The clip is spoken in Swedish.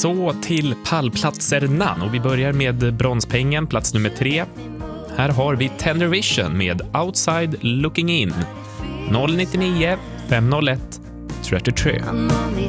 Så till pallplatserna, och vi börjar med bronspengen, plats nummer 3. Här har vi Tender Vision med Outside Looking In. 099 501 33. I'm only